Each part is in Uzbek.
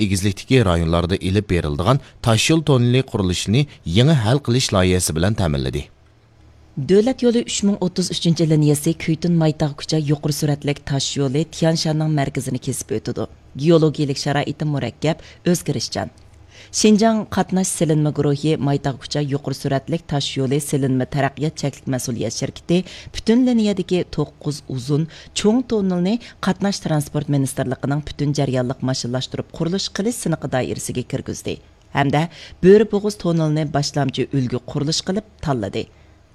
egizlikdagi rayonlarda elib beriladigan tashyo'l tonneli qurilishini yangi hal qilish loyihasi bilan ta'minladi. Davlat yo'li 3033 liniyasi Kuytun Maytaq kucha yuqori suratlik tosh yo'li Tianshanning markazini kesib o'tadi. Geologiyalik sharoiti murakkab, o'zgarishchan. Şinjan qatnash silinma guruhi Maytaq kucha yuqori suratlik tosh yo'li silinma taraqqiyot cheklik mas'uliyat shirkati butun liniyadagi 9 uzun cho'ng tonnelni qatnash transport ministerligining butun jarayonlik mashinalashtirib qurilish qilish siniqi doirasiga kirgizdi. Hamda Bo'ri bo'g'iz tonnelni boshlamchi ulgu qurilish qilib tanladi.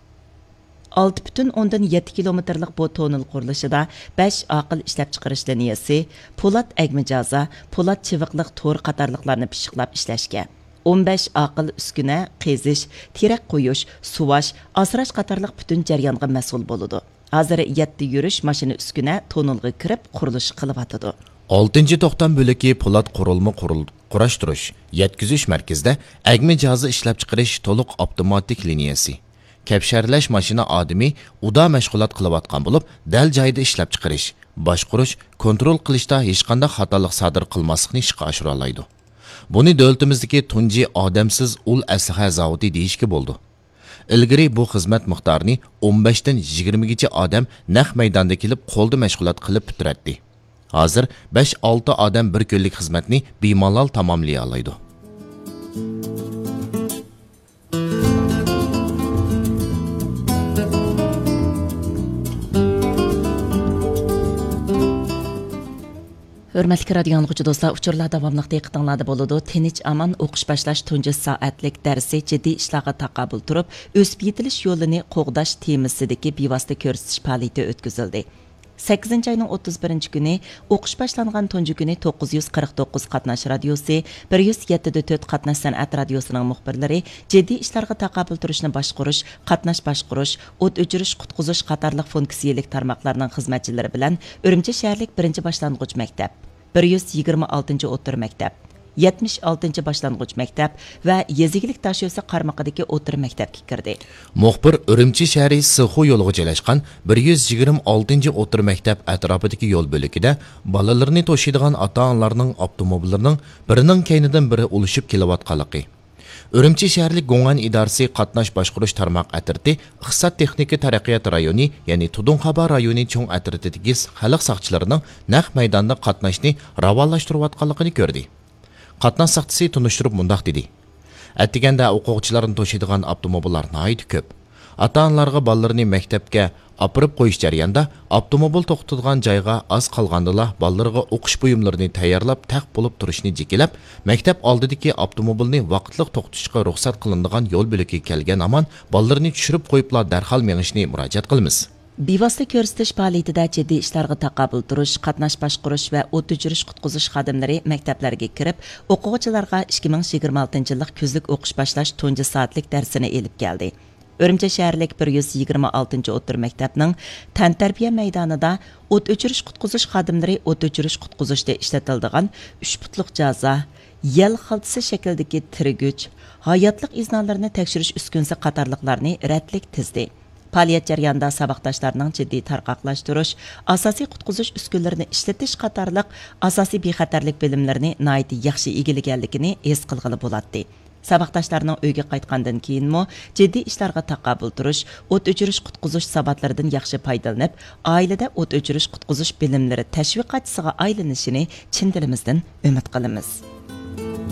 6,7 kilometrlik bu tonel qurilishida 5 aqil ishlab chiqarish liniyasi, po'lat agmijaza, po'lat chiviqliq to'r qatorliqlarni pishiqlab ishlashga, 15 aqil uskuna, qazish, terak qo'yish, suvash, asrash qatorliq butun jarayonga mas'ul bo'ladi. Hozir 7 yurish mashina uskuna tonelga kirib qurilish qilyotidi. 6-to'xtam bo'lagi po'lat qurilma qurashtirish, yetkazish markazida agmijaza ishlab chiqarish to'liq avtomatik liniyasi. Kapsharlash mashina odami uda mashg'ulot qilayotgan bo'lib, dal joyida ishlab chiqarish, boshqarish, kontrol qilishda hech qanday xatolik sodir qilmaslikni ishga oshira oladi. Buni davlatimizdagi tunji odamsiz ul aslaha zavodi deyishga bo'ldi. Ilgari bu xizmat miqdorini 15 dan 20 gacha odam naq maydonda kelib qo'lda mashg'ulot qilib bitiradi. Hozir 5-6 odam bir kunlik xizmatni bemalol tamomlay oladi. Hürmetli radyo anlıqçı dostlar, uçurlar davamlıq diqqətinizdə boludu. Tinch aman o'qish boshlash tunji soatlik darsi jiddiy ishlarga taqabul turib, o'sib yetilish yo'lini qo'g'dash temasidagi bevosita ko'rsatish faoliyati o'tkazildi. 8 ayning 31 kuni o'qish boshlangan tunji kuni 949 qatnash radiosi, 107.4 qatnash san'at radiosining muxbirlari jiddiy ishlarga taqabul turishni boshqarish, qatnash boshqarish, o't o'chirish, qutqizish qatorliq funksiyalik tarmoqlarning xizmatchilari bilan Urumchi shaharlik 1-boshlang'ich maktab, 126 o'tir maktab, 76 boshlang'ich maktab va Yezigilik Toshyo'si qarmog'idagi o'tir maktabga kirdi. Muxbir Urumchi shahri Sixu yo'liga joylashgan 126 o'tir maktab atrofidagi yo'l bo'ligida bolalarni to'shiydigan ota-onalarning avtomobillarining birining keynidan biri ulashib kelayotganligi. Urumchi shaharlik Go'ngan idorasi qatnash boshqarish tarmoq atirti iqtisod texnika taraqqiyot rayoni, ya'ni Tudunxaba rayoni cho'ng atirtidagi xalq saqchilarining naq maydonda qatnashni ravonlashtirayotganligini ko'rdi. Qatnash saqchisi tunishtirib mundaq dedi. Attiganda o'quvchilarni to'shiydigan avtomobillar nihoyat ko'p. Ota-onalarga bolalarni maktabga opirib qo'yish jarayonida avtomobil to'xtatadigan joyga oz qolgandila bolalarga o'qish buyumlarini tayyorlab taq bo'lib turishni jekilab, maktab oldidagi avtomobilni vaqtli to'xtatishga ruxsat qilinadigan yo'l bo'ligiga kelgan amon bolalarni tushirib qo'yiblar darhol mengishni murojaat qilamiz. Bevosita ko'rsatish faoliyatida jiddiy ishlarga taqabul turish, qatnash boshqarish va o't o'chirish qutqizish xodimlari maktablarga kirib, o'quvchilarga 2026-yillik kuzlik o'qish boshlash tunji soatlik darsini elib keldi. Urumchi shaharlik 126 o'tir maktabning tantarbiya maydonida o't o'chirish qutqizish xodimlari o't o'chirish qutqizishda ishlatiladigan 3 putliq jaza, yel xaltisi shaklidagi tirgich, hayotlik iznalarini tekshirish uskunasi qatorliqlarni radlik tizdi. Faoliyat jarayonida saboqdoshlarning jiddiy tarqoqlashtirish, asosiy qutqizish uskunalarini ishlatish qatorliq asosiy bexatarlik bilimlarini nihoyat yaxshi egillaganligini his qilg'ili bo'ladi. Saboqdoshlarning uyga qaytgandan keyinmi jiddiy ishlarga taqabul turish, o't o'chirish qutqizish saboqlaridan yaxshi foydalanib, oilada o't o'chirish qutqizish bilimlari tashviqotchisiga aylanishini chin dilimizdan umid qilamiz.